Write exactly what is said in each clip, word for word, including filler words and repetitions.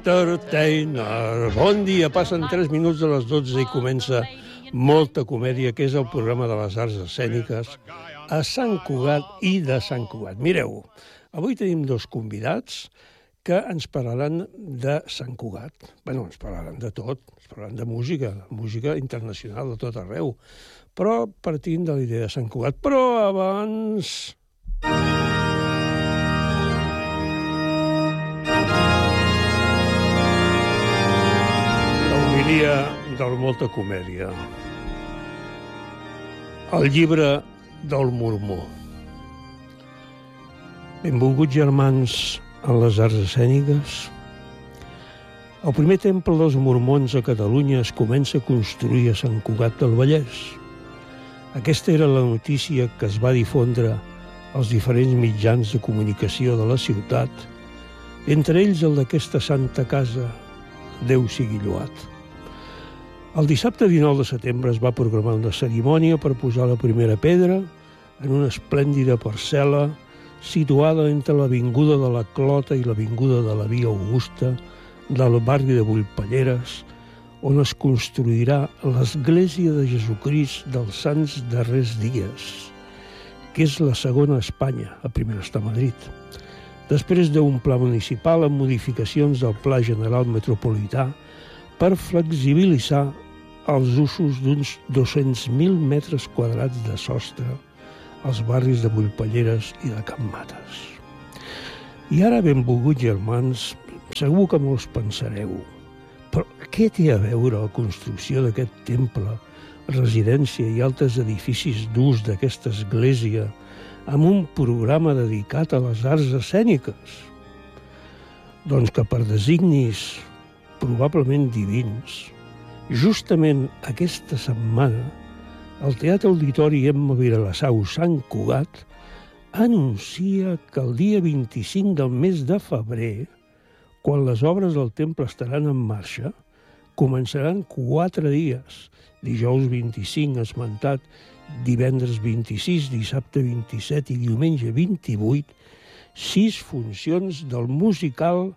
Entertainer. Bon dia, passen tres minuts de les dotze i comença Molta Comèdia, que és el programa de les arts escèniques a Sant Cugat i de Sant Cugat. Mireu, avui tenim dos convidats que ens parlaran de Sant Cugat. Bé, ens parlaran de tot, ens parlaran de música, música internacional de tot arreu, però partint de la idea de Sant Cugat. Però abans... L'homilia del Molta Comèdia. El llibre del Mormó. Benvolguts germans en les arts escèniques. El primer temple dels mormons a Catalunya es comença a construir a Sant Cugat del Vallès. Aquesta era la notícia que es va difondre als diferents mitjans de comunicació de la ciutat, entre ells el d'aquesta santa casa, Déu sigui lloat. El dissabte dinou de setembre es va programar una cerimònia per posar la primera pedra en una esplèndida parcel·la situada entre l'avinguda de la Clota i l'avinguda de la Via Augusta del barri de Bullpalleres, on es construirà l'Església de Jesucrist dels Sants Darrers Dies, que és la segona a Espanya, la primera està a Madrid. Després d'un pla municipal amb modificacions del Pla General Metropolità per flexibilitzar els usos d'uns dos-cents mil metres quadrats de sostre als barris de Bullpalleres i de Can Mates. I ara, benvolguts germans, segur que molts pensareu, però què té a veure la construcció d'aquest temple, residència i altres edificis d'ús d'aquesta església amb un programa dedicat a les arts escèniques? Doncs que per designis probablement divins, justament aquesta setmana, el Teatre Auditori Emma Vilassau Sant Cugat anuncia que el dia vint-i-cinc del mes de febrer, quan les obres del temple estaran en marxa, començaran quatre dies, dijous vint-i-cinc esmentat, divendres vint-i-sis, dissabte vint-i-set i diumenge vint-i-vuit, sis funcions del musical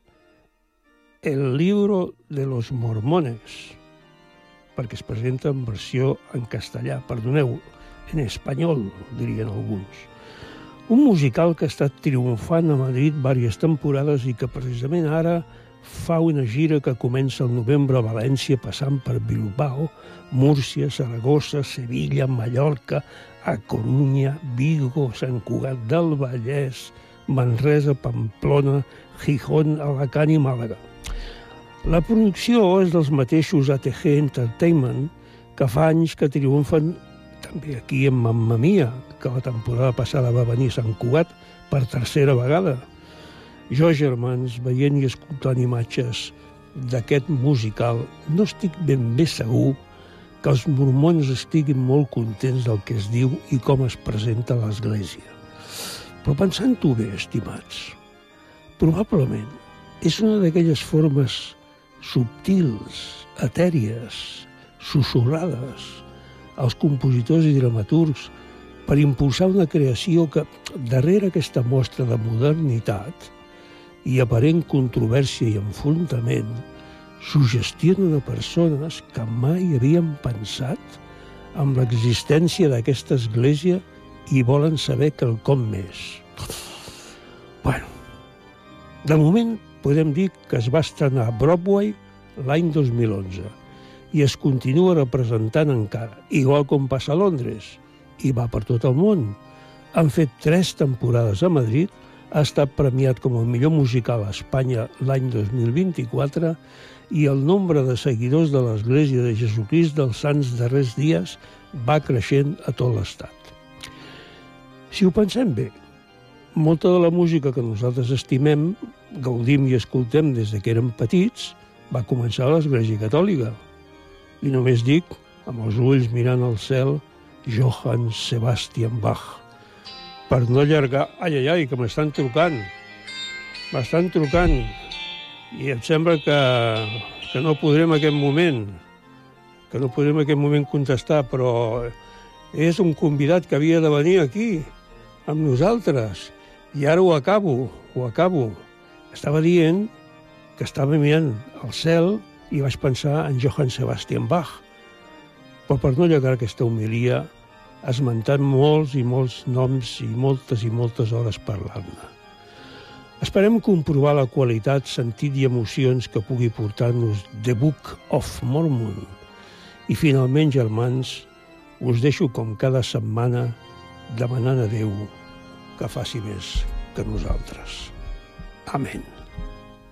El libro de los mormones, perquè es presenta en versió en castellà, perdoneu, en espanyol, dirien alguns. Un musical que ha estat triomfant a Madrid diverses temporades i que precisament ara fa una gira que comença el novembre a València, passant per Bilbao, Múrcia, Saragossa, Sevilla, Mallorca, a Corunya, Vigo, Sant Cugat del Vallès, Manresa, Pamplona, Gijón, Alacant i Màlaga. La producció és dels mateixos A T G Entertainment, que fa anys que triomfen també aquí en Mamma Mia, que la temporada passada va venir a Sant Cugat per tercera vegada. Jo, germans, veient i escoltant imatges d'aquest musical, no estic ben bé segur que els mormons estiguin molt contents del que es diu i com es presenta l'Església. Però pensant-ho bé, estimats, probablement és una d'aquelles formes subtils, etèries, sussurrades als compositors i dramaturgs per impulsar una creació que, darrere aquesta mostra de modernitat i aparent controvèrsia i enfrontament, suggestionen a persones que mai havien pensat en l'existència d'aquesta església i volen saber quelcom més. Bueno, de moment podem dir que es va estrenar a Broadway l'any dos mil onze i es continua representant encara, igual com passa a Londres, i va per tot el món. Han fet tres temporades a Madrid, ha estat premiat com el millor musical a Espanya l'any dos mil vint-i-quatre i el nombre de seguidors de l'Església de Jesucrist dels Sants Darrers Dies va creixent a tot l'estat. Si ho pensem bé, molta de la música que nosaltres estimem, gaudim i escoltem des que érem petits, va començar a l'Església Catòlica. I només dic, amb els ulls mirant al cel, Johann Sebastian Bach. Per no allargar... Ai, ai, ai, que m'estan trucant. M'estan trucant. I em sembla que, que no podrem en aquest moment, que no podrem en aquest moment contestar, però és un convidat que havia de venir aquí, amb nosaltres. I ara ho acabo, ho acabo. Estava dient que estava mirant al cel i vaig pensar en Johann Sebastian Bach. Però per no allargar aquesta homilia, esmentant molts i molts noms i moltes i moltes hores parlant-ne. Esperem comprovar la qualitat, sentit i emocions que pugui portar-nos The Book of Mormon. I finalment, germans, us deixo com cada setmana demanant a Déu que faci més que nosaltres. Amén.